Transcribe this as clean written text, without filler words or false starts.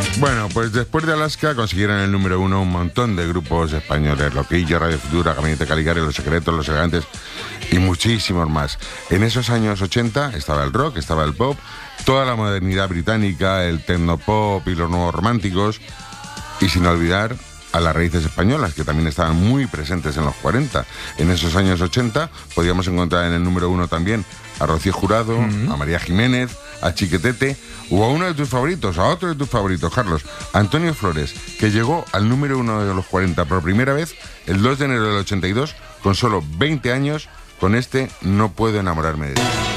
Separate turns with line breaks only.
Bueno, pues después de Alaska consiguieron el número 1 un montón de grupos españoles, Loquillo, Radio Futura, Gabinete Caligari, Los Secretos, Los Elegantes y muchísimos más. En esos años 80 estaba el rock, estaba el pop, toda la modernidad británica, el tecnopop y los nuevos románticos, y sin olvidar a las raíces españolas, que también estaban muy presentes en los 40. En esos años 80 podíamos encontrar en el número 1 también a Rocío Jurado, a María Jiménez, a Chiquetete, o a uno de tus favoritos, a otro de tus favoritos, Carlos, Antonio Flores, que llegó al número 1 de los 40 por primera vez el 2 de enero del 82, con solo 20 años, con este No puedo enamorarme de ti.